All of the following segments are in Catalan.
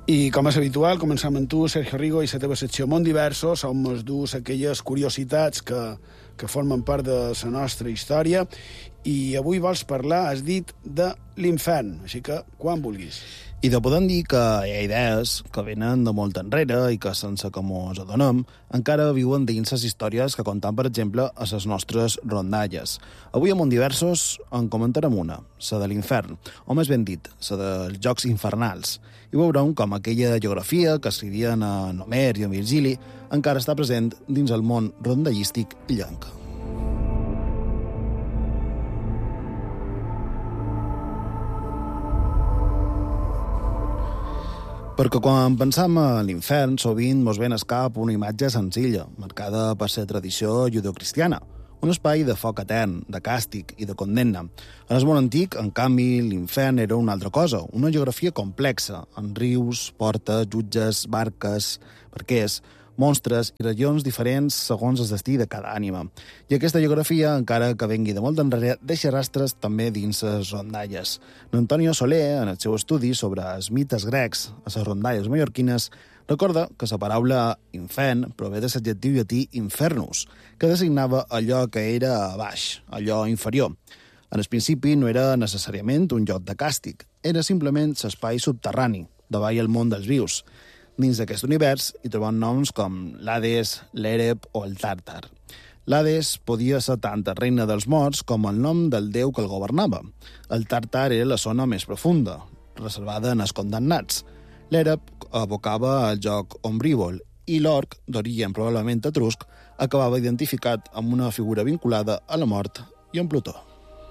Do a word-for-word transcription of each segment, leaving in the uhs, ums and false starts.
I com és habitual, començam amb tu, Sergio Rigo, i la teva secció Món Diversos, on ens dus aquelles curiositats que, que formen part de la nostra història. I avui vols parlar, has dit, de l'infern, així que quan vulguis. I de podem dir que hi ha idees que venen de molt enrere i que, sense que mos adonem, encara viuen dins les històries que contam, per exemple, a les nostres rondalles. Avui, a Món Diversos, en comentarem una, la de l'infern, o més ben dit, la dels jocs infernals. I veurem com aquella geografia que escrivien a Homer i a Virgili encara està present dins el món rondallístic illenc. Perquè quan pensam a l'infern, sovint mos ven al cap una imatge senzilla, marcada per la tradició judeocristiana, un espai de foc etern, de càstig i de condemna. En el món antic, en canvi, l'infern era una altra cosa, una geografia complexa, amb rius, portes, jutges, barques, barquers, monstres i regions diferents segons el destí de cada ànima. I aquesta geografia, encara que vengui de molt enrere, deixa rastres també dins les rondalles. Antonio Soler, en el seu estudi sobre els mites grecs a les rondalles mallorquines, recorda que la paraula infern prové de l'adjectiu llatí infernus, que designava allò que era baix, allò inferior. En el principi no era necessàriament un lloc de càstig, era simplement l'espai subterrani, davall el món dels vius. Dins d'aquest univers hi trobem noms com l'Hades, l'Ereb o el Tàrtar. L'Hades podia ser tant el regne dels morts com el nom del déu que el governava. El Tàrtar era la zona més profunda, reservada en els condemnats. L'Ereb evocava el joc ombrívol i l'orc, d'origen probablement etrusc, acabava identificat amb una figura vinculada a la mort i amb Plutó.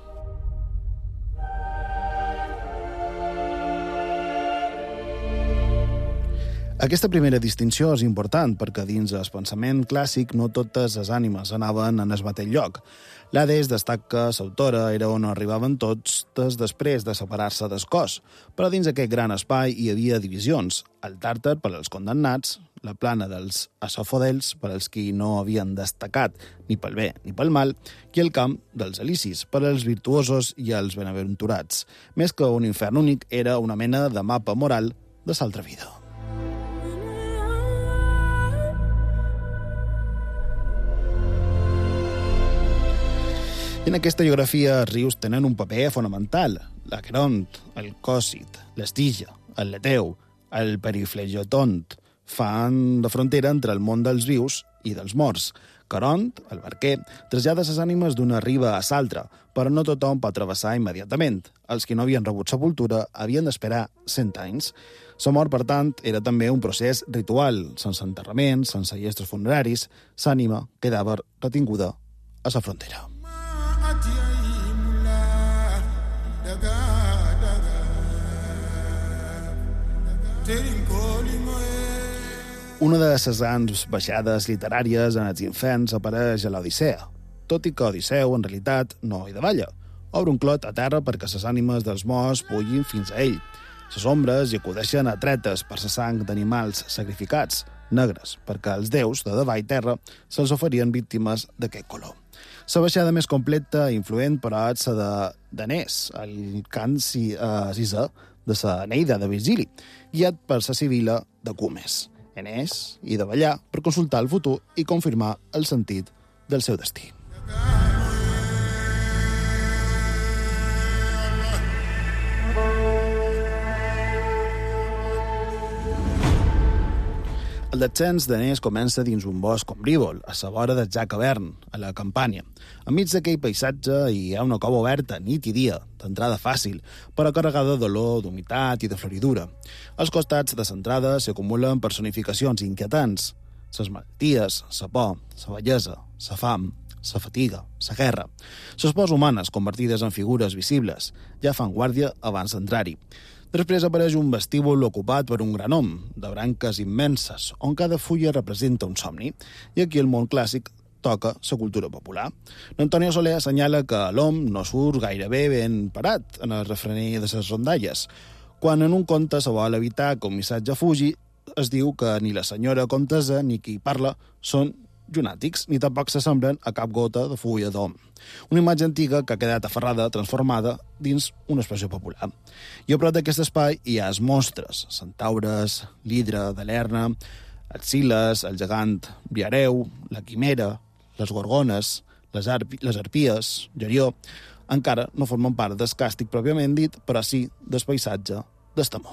Aquesta primera distinció és important perquè dins el pensament clàssic no totes les ànimes anaven en el mateix lloc. L'Hades destaca l'autora era on arribaven tots després de separar-se del cos, però dins aquest gran espai hi havia divisions. El Tàrtar per als condemnats, la plana dels asòfodels per als qui no havien destacat ni pel bé ni pel mal, i el camp dels elisis per als virtuosos i els benaventurats. Més que un infern únic, era una mena de mapa moral de l'altra vida. En aquesta geografia, els rius tenen un paper fonamental. L'Aqueront, el Còcit, l'Estigia, el Leteu, el Periflegotont fan de frontera entre el món dels vius i dels morts. Caront, el barquer, trasllada les ànimes d'una riba a l'altra, però no tothom pot travessar immediatament. Els que no havien rebut sepultura havien d'esperar cent anys. La mort, per tant, era també un procés ritual, sense enterraments, sense llestos funeraris. L'ànima quedava retinguda a la frontera. Una de les grans baixades literàries en els inferns apareix a l'Odissea, tot i que Odisseu, en realitat, no hi davalla. Obre un clot a terra perquè les ànimes dels morts pugin fins a ell. Les ombres hi acudeixen atretes per la sang d'animals sacrificats, negres, perquè els déus de davall terra se'ls oferien víctimes d'aquest color. La baixada més completa i influent, però, és la de Danès, el cant sisè de la Neida de Virgili, guiat per la Sibila de Cumes. Enès i davallar per consultar el futur i confirmar el sentit del seu destí. El descens d'Enès comença dins un bosc ombrívol, a la vora del llac Avern, a la Campània. Enmig d'aquell paisatge hi ha una cova oberta nit i dia, d'entrada fàcil, però carregada d'olor, d'humitat i de floridura. Als costats de l'entrada s'hi acumulen personificacions inquietants. Les malalties, la por, la bellesa, la fam, la fatiga, la guerra. Les pors humanes, convertides en figures visibles, ja fan guàrdia abans d'entrar-hi. Després apareix un vestíbul ocupat per un gran om, de branques immenses, on cada fulla representa un somni, i aquí el món clàssic toca la cultura popular. Antonio Soler assenyala que l'om no surt gairebé ben parat en el refrení de les rondalles. Quan en un conte se vol evitar que un missatge fugi, es diu que ni la senyora comtessa ni qui parla són llunàtics, ni tampoc s'assemblen a cap gota de fulla d'om. Una imatge antiga que ha quedat aferrada, transformada dins una expressió popular. I a prop d'aquest espai hi ha els monstres, centaures, l'hidra de l'Erna, els Siles, el gegant Briareu, la quimera, les gorgones, les, arpi, les arpies, Gerió, encara no formen part del càstig pròpiament dit, però sí del paisatge d'Estamó.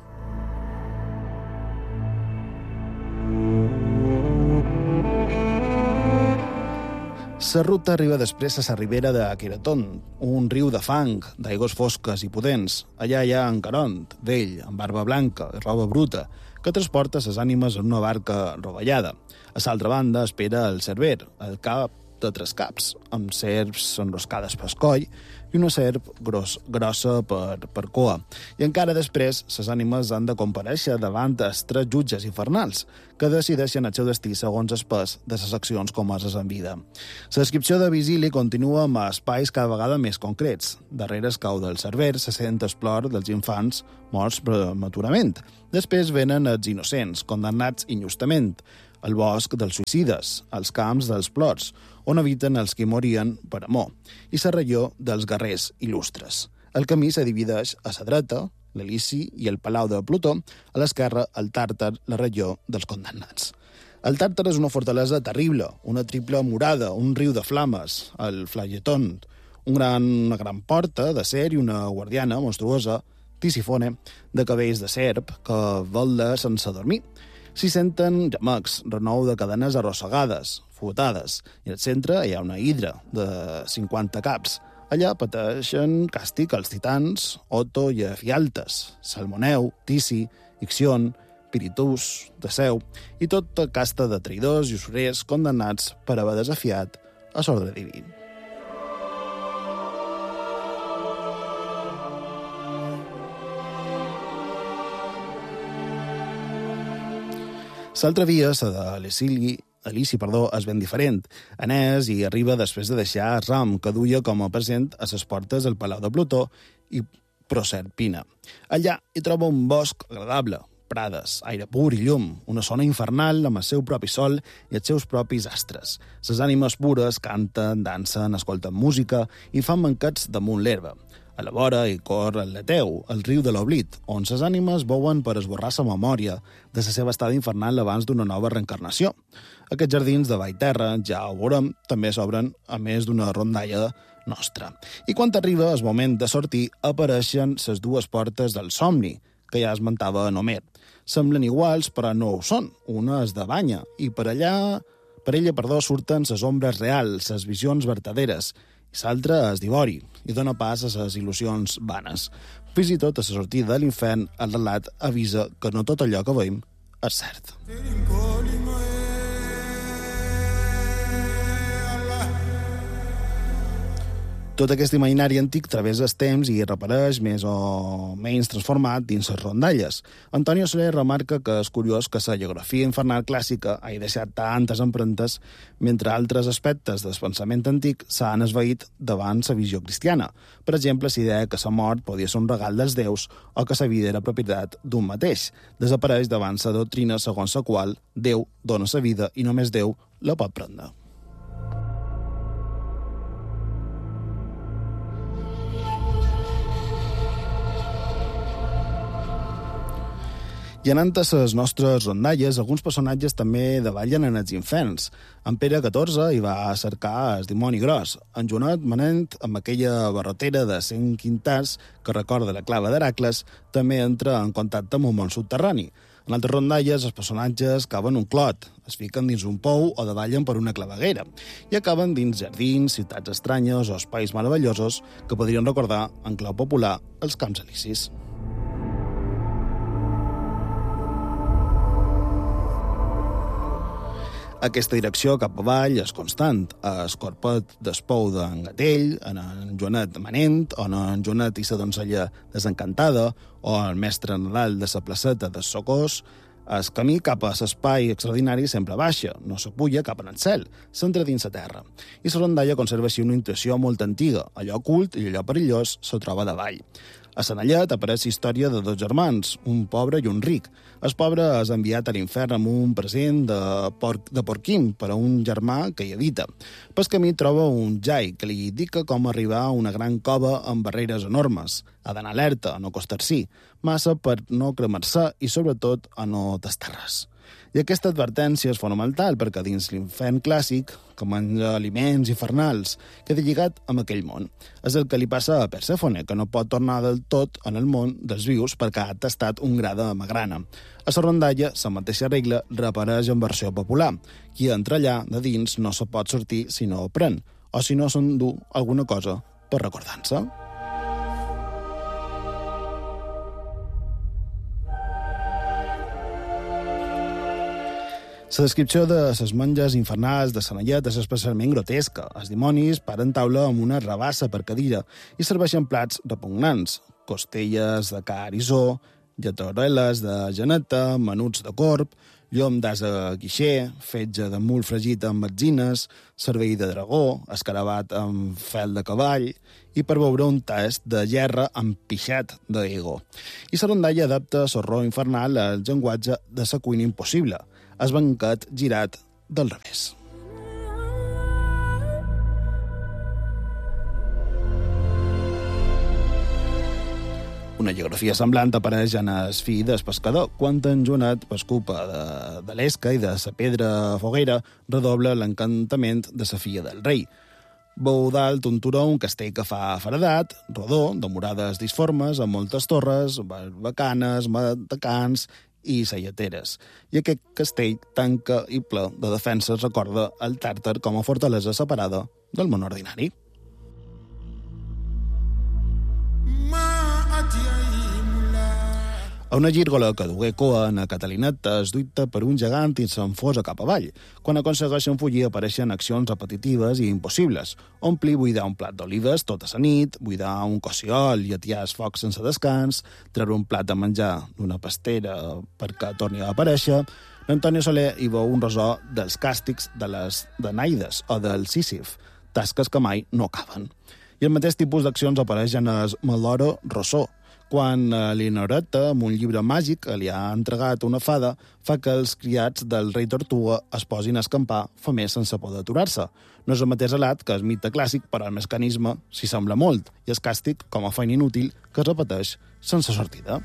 La ruta arriba després a la ribera de Queretón, un riu de fang, d'aigües fosques i pudents. Allà hi ha en Caront, vell, amb barba blanca i roba bruta, que transporta les ànimes en una barca rovellada. A l'altra banda espera el Cerver, el cap de tres caps, amb serps enroscades pel coll i una serp gros, grossa per, per cua. I encara després, les ànimes han de comparèixer davant els tres jutges infernals, que decideixen el seu destí segons el pes de les accions comeses en vida. La descripció de Visili continua amb espais cada vegada més concrets. Darrere el cau del Cerver se sent el plor dels infants morts prematurament. Després venen els innocents, condemnats injustament, el bosc dels suïcides, els camps dels plots, on habiten els que morien per amor, i la regió dels guerrers il·lustres. El camí se divideix a la dreta, l'Elici i el Palau de Plutó, a l'esquerra el Tàrtar, la regió dels condemnats. El Tàrtar és una fortalesa terrible, una triple murada, un riu de flames, el Flagetón, un gran, una gran porta d'acer i una guardiana monstruosa, Tisifone, de cabells de serp, que volda sense dormir. S'hi senten gemecs, renou de cadenes arrossegades, fuetades, i al centre hi ha una hidra de cinquanta caps. Allà pateixen càstig els titans, Otto i Efialtes, Salmoneu, Tisi, Ixion, Piritus, Teseu, i tota casta de traïdors i usurers condemnats per haver desafiat a l'ordre diví. L'altra via, la de l'Elici, Elici, perdó, és ben diferent. Anès i arriba després de deixar Ram, que duia com a present a les portes del Palau de Plutó i Proserpina. Allà hi troba un bosc agradable, prades, aire pur i llum, una zona infernal amb el seu propi sol i els seus propis astres. Les ànimes pures canten, dansen, escolten música i fan banquets damunt l'herba. A la vora hi corre el Leteu, el riu de l'Oblit, on les ànimes veuen per esborrar la memòria de la seva estada infernal abans d'una nova reencarnació. Aquests jardins de Vallterra, ja ho veurem, també s'obren a més d'una rondalla nostra. I quan arriba el moment de sortir, apareixen les dues portes del somni, que ja esmentava en Homer. Semblen iguals, però no ho són. Una és de banya, i per allà, per ella, perdó, surten les ombres reals, les visions verdaderes, i l'altra és d'ivori, i dona pas a les il·lusions vanes. Fins i tot a la sortida de l'infern, el relat avisa que no tot allò que veiem és cert. Tot aquest imaginari antic travessa el temps i repareix més o menys transformat dins les rondalles. Antonio Soler remarca que és curiós que la geografia infernal clàssica hagi deixat tantes empremtes, mentre altres aspectes del pensament antic s'han esvaït davant la visió cristiana. Per exemple, la idea que la mort podia ser un regal dels déus o que la vida era propietat d'un mateix. Desapareix davant la doctrina segons la qual Déu dona la vida i només Déu la pot prendre. I anant a les nostres rondalles, alguns personatges també davallen en els inferns. En Pere catorze hi va a cercar el dimoni gros. En Joanet Manent, amb aquella barrotera de cent quintars que recorda la clava d'Heracles, també entra en contacte amb un món subterrani. En altres rondalles, els personatges caven un clot, es fiquen dins un pou o davallen per una claveguera i acaben dins jardins, ciutats estranyes o espais meravellosos que podrien recordar, en clau popular, els camps elicis. Aquesta direcció cap avall és constant. El corpet d'espou d'en Gatell, en en Joanet Manent, o en Joanet i la donzella desencantada, o el mestre Nadal de la placeta de Socors, el camí cap a l'espai extraordinari sempre baixa, no s'apuja cap en el cel, s'entra dins la terra. I la rondalla conserva així una intuïció molt antiga. Allò ocult i allò perillós se troba davall. A Senellet apareix la història de dos germans, un pobre i un ric. El pobre és enviat a l'infern amb un present de, por de porquim per a un germà que hi habita. Pel camí troba un jai que li indica com arribar a una gran cova amb barreres enormes. Ha d'anar alerta, a no acostar-s'hi, massa per no cremar-se i, sobretot, a no tastar res. I aquesta advertència és fonamental perquè dins l'infern clàssic, que menja aliments infernals, queda lligat amb aquell món. És el que li passa a Persèfone, que no pot tornar del tot en el món dels vius perquè ha tastat un gra de magrana. A la rondalla, la mateixa regla reapareix en versió popular. Qui entra allà de dins no se pot sortir si no ho pren, o si no s'endú alguna cosa per recordar-se. La descripció de les menges infernals de Senellet és especialment grotesca. Els dimonis paren taula amb una rabassa per cadira i serveixen plats repugnants. Costelles de carissó, lletoreles de geneta, menuts de corb, llom d'ase guixer, fetge de mul fregit amb metzines, cervell de dragó, escarabat amb fel de cavall i per beure un tast de gerra amb pixat d'ego. I la rondalla adapta l'horror infernal al llenguatge de la cuina impossible, el banquet girat del revés. Una geografia semblant apareix en el fill del pescador, quan en Joanet, pescupa de, de l'esca i de la pedra foguera, redobla l'encantament de la filla del rei. Veu dalt un turó, un castell que fa faredat, rodó, de murades disformes, amb moltes torres, barbacanes, matacans i saieteres. I aquest castell tanca i ple de defenses recorda el Tàrtar com a fortalesa separada del món ordinari. A una gírgola que dugué coa a Catalineta es duita per un gegant i s'enfosa cap avall. Quan aconsegueixen fugir apareixen accions repetitives i impossibles. Omplir buidar un plat d'olives tota la nit, buidar un cossiol i atiar el foc sense descans, treure un plat de menjar d'una pastera perquè torni a aparèixer. L'Antonio Soler hi veu un ressò dels càstigs de les Danaides o del Sísif, tasques que mai no acaben. I el mateix tipus d'accions apareix en el Maloro Rossó, quan l'Inoreta, amb un llibre màgic que li ha entregat una fada, fa que els criats del rei Tortuga es posin a escampar famers sense poder aturar-se. No és el mateix relat que el mite clàssic, però el mecanisme s'hi sembla molt, i el càstig com a feina inútil que es repeteix sense sortida.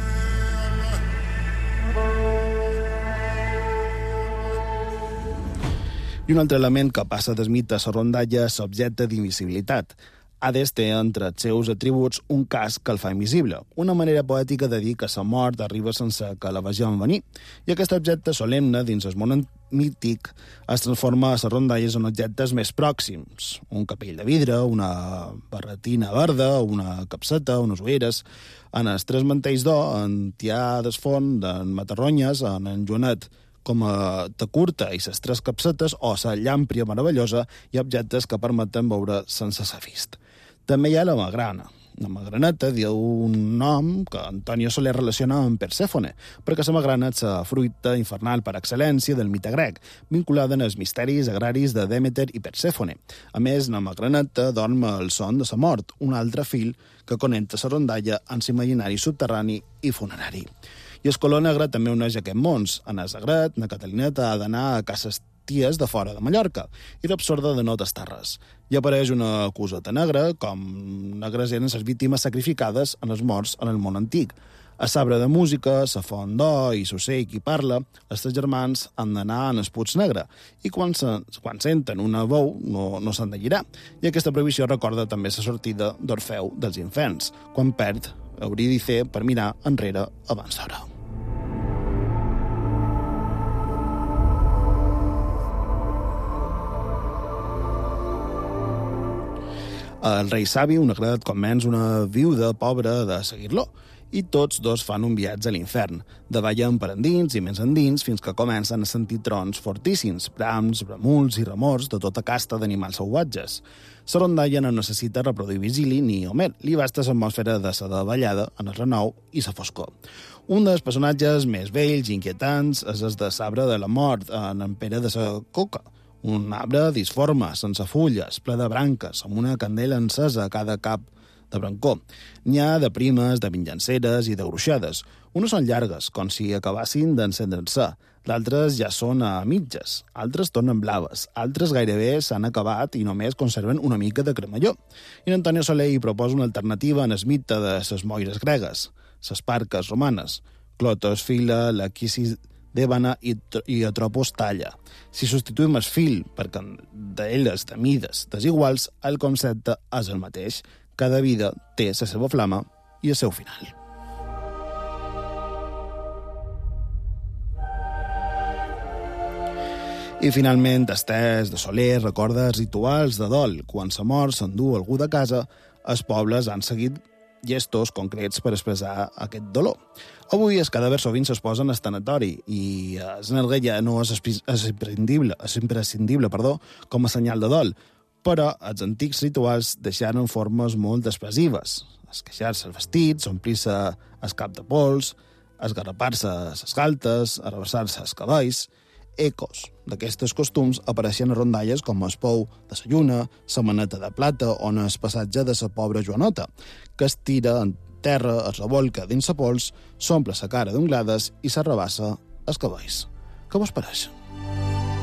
I un altre element que passa del mite a la rondalla és l'objecte d'invisibilitat. Hades té entre els seus atributs un casc que el fa invisible, una manera poètica de dir que la mort arriba sense que la vegem venir. I aquest objecte solemne dins el món mític es transforma a les rondalles en objectes més pròxims. Un capell de vidre, una barretina verda, una capseta, unes ulleres. En els tres mantells d'or, en Tià d'Esfont, en Matarronyes, en en Joanet, com a ta curta i les tres capsetes o la llàmpria meravellosa i objectes que permeten veure sense ser vist. També hi ha la magrana. La magraneta diu un nom que Antonio Soler relaciona amb Persèfone, perquè la magrana és la fruita infernal per excel·lència del mite grec, vinculada en els misteris agraris de Dèmeter i Persèfone. A més, la magraneta dorm el son de la mort, un altre fil que connecta la rondalla amb l'imaginari subterrani i funerari. I el color negre també uneix aquest mons. En el sagrat, la Catalineta ha d'anar a cases ties de fora de Mallorca i l'absorda de no tastar res. I apareix una coseta negra, com negres eren les víctimes sacrificades en els morts en el món antic. A sabre de música, la font d'or i l'ocell qui parla, els tres germans han d'anar en el puig negre i quan, se, quan senten una veu no, no s'han de girar. I aquesta prohibició recorda també la sortida d'Orfeu dels inferns, quan perd Eurídice per mirar enrere abans d'hora. El rei savi, un agradat convenç una viuda pobra de seguir-lo, i tots dos fan un viatge a l'infern. Davallen per endins i més endins fins que comencen a sentir trons fortíssims, brams, bramuls i remors de tota casta d'animals salvatges. La rondalla no necessita reproduir Virgili ni Homer, li basta l'atmosfera de la davallada en el renou i la foscor. Un dels personatges més vells i inquietants és el de l'arbre de la mort, en en Pere de la Coca, un arbre disforme, sense fulles, ple de branques, amb una candela encesa a cada cap de brancó. N'hi ha de primes, de vinganceres i de gruixades. Unes són llargues, com si acabassin d'encendre'n-se. D'altres ja són a mitges. Altres tornen blaves. Altres gairebé s'han acabat i només conserven una mica de cremalló. I Antonio Soler hi proposa una alternativa en el mite de les moires gregues, les parques romanes. Clotos fila, la quisis d'ébana i, i atropos talla. Si substituïm el fil per d'elles de mides desiguals, el concepte és el mateix. Cada vida té la seva flama i el seu final. I finalment, Estès de Soler recorda els rituals de dol. Quan se mor s'endú algú de casa, els pobles han seguit gestos concrets per expressar aquest dolor. Avui els cadàvers sovint s'exposen al tanatori i el nerguer ja no és imprescindible, és imprescindible perdó, com a senyal de dol, però els antics rituals deixaren formes molt expressives. Esqueixar-se els vestits, omplir-se el cap de pols, esgarrapar-se les galtes, arrabassar-se els cabells. Ecos d'aquests costums apareixen a rondalles com el pou de la lluna, la maneta de plata o en el passatge de la pobra Joanota, que es tira en terra, es revolca dins la pols, s'omple la cara d'unglades i s'arrabassa els cabells. Què vos pareix?